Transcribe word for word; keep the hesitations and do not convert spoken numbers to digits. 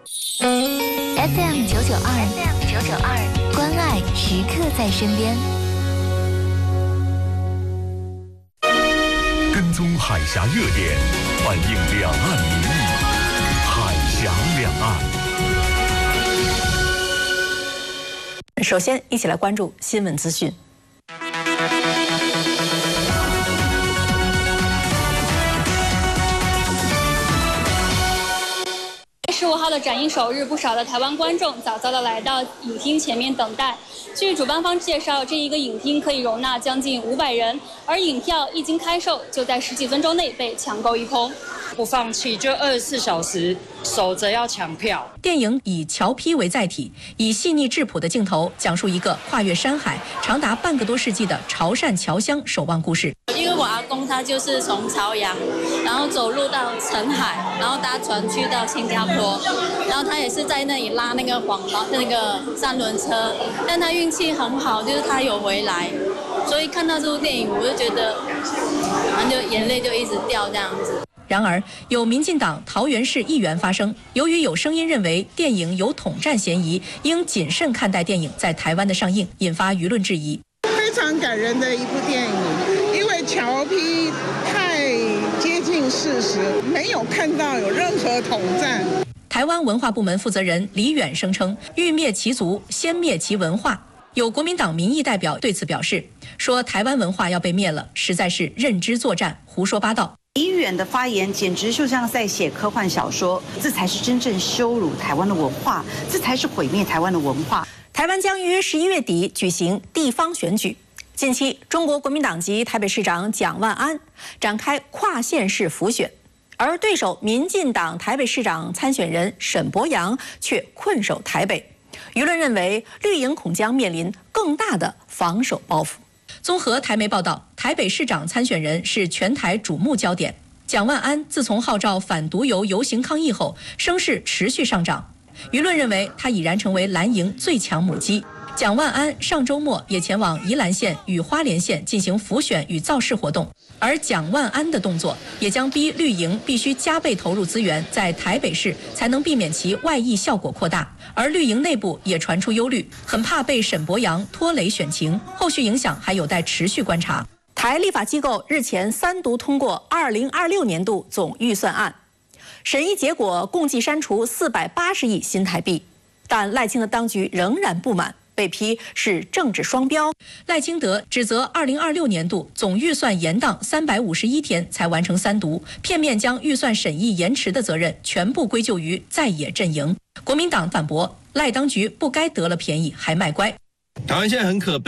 F M 九九二 ，F M 九九二，关爱时刻在身边。 跟踪海峡热点，反映两岸民意，海峡两岸。 首先，一起来关注新闻资讯。 十五号的展映首日，不少的台湾观众早早的来到影厅前面等待。据主办方介绍，这一个影厅可以容纳将近五百人，而影票一经开售，就在十几分钟内被抢购一空。 不放弃，就二十四小时守着要抢票。 电影以桥批为载体，以细腻质朴的镜头讲述一个跨越山海、长达半个多世纪的潮汕侨乡守望故事。 因为我阿公他就是从潮阳，然后走路到澄海，然后搭船去到新加坡，然后他也是在那里拉那个黄包那个三轮车，但他运气很好，就是他有回来，所以看到这部电影我就觉得，然后就眼泪就一直掉这样子。 然而，有民进党桃园市议员发声，由于有声音认为电影有统战嫌疑，应谨慎看待电影在台湾的上映，引发舆论质疑。 非常感人的一部电影，因为侨批太接近事实，没有看到有任何统战。 台湾文化部门负责人李远声称，欲灭其族，先灭其文化。有国民党民意代表对此表示，说台湾文化要被灭了，实在是认知作战，胡说八道。 李远的发言简直就像在写科幻小说，这才是真正羞辱台湾的文化，这才是毁灭台湾的文化。 台湾将于十一月底举行地方选举。近期，中国国民党籍台北市长蒋万安展开跨县市辅选，而对手民进党台北市长参选人沈伯洋却困守台北。舆论认为，绿营恐将面临更大的防守包袱。综合台媒报道，台北市长参选人是全台瞩目焦点。蒋万安自从号召反毒油游行抗议后，声势持续上涨。舆论认为，他已然成为蓝营最强母鸡。蒋万安上周末也前往宜兰县与花莲县进行辅选与造势活动，而蒋万安的动作也将逼绿营必须加倍投入资源，在台北市才能避免其外溢效果扩大。而绿营内部也传出忧虑，很怕被沈伯洋拖累选情，后续影响还有待持续观察。台立法机构日前三读通过二零二六年度总预算案，审议结果共计删除四百八十亿新台币，但赖清德当局仍然不满，被批是政治双标。赖清德指责二零二六年度总预算延宕三百五十一天才完成三读，片面将预算审议延迟的责任全部归咎于在野阵营。国民党反驳，赖当局不该得了便宜还卖乖。 台湾现在很可悲。